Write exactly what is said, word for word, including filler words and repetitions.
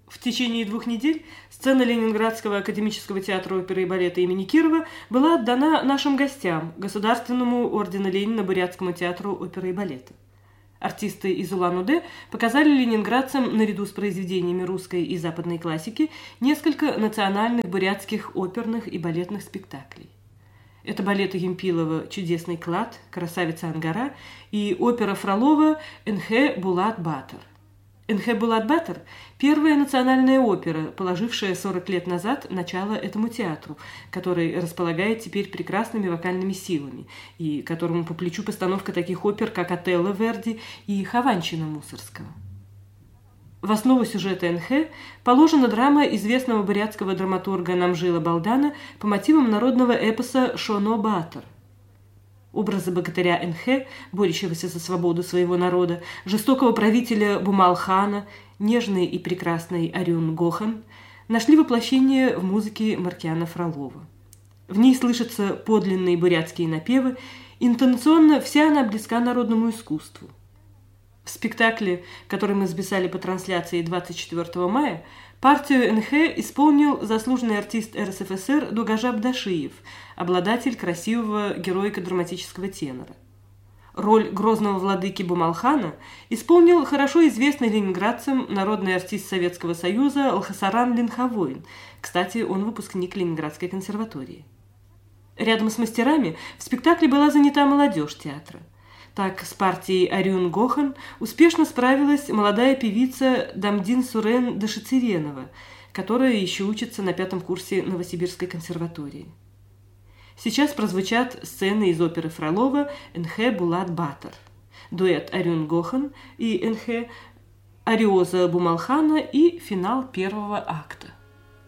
В течение двух недель сцена Ленинградского академического театра оперы и балета имени Кирова была отдана нашим гостям, Государственному ордена Ленина Бурятскому театру оперы и балета. Артисты из Улан-Удэ показали ленинградцам, наряду с произведениями русской и западной классики, несколько национальных бурятских оперных и балетных спектаклей. Это балеты Емпилова «Чудесный клад», «Красавица Ангара» и опера Фролова «Энхэ Булат Батыр». «Энхэ Булат Батыр» – первая национальная опера, положившая сорок лет назад начало этому театру, который располагает теперь прекрасными вокальными силами и которому по плечу постановка таких опер, как «Отелло» Верди и «Хованщина» Мусоргского. В основу сюжета «Энхэ» положена драма известного бурятского драматурга Намжила Балдана по мотивам народного эпоса «Шоно Батыр». Образы богатыря Энхэ, борющегося за свободу своего народа, жестокого правителя Бумалхана, нежный и прекрасный Арюн Гохан нашли воплощение в музыке Маркиана Фролова. В ней слышатся подлинные бурятские напевы, интонационно вся она близка народному искусству. В спектакле, который мы записали по трансляции двадцать четвёртого мая, партию Энхэ исполнил заслуженный артист эр эс эф эс эр Дугажа Бдашиев, обладатель красивого героико-драматического тенора. Роль грозного владыки Бумалхана исполнил хорошо известный ленинградцам народный артист Советского Союза Алхасаран Линхавоин. Кстати, он выпускник Ленинградской консерватории. Рядом с мастерами в спектакле была занята молодежь театра. Так, с партией Арюн Гохан успешно справилась молодая певица Дамдин Сурен Дашицеренова, которая еще учится на пятом курсе Новосибирской консерватории. Сейчас прозвучат сцены из оперы Фролова «Энхэ Булат Батыр», дуэт Арюн Гохан и Энхэ, ариоза Бумалхана и финал первого акта.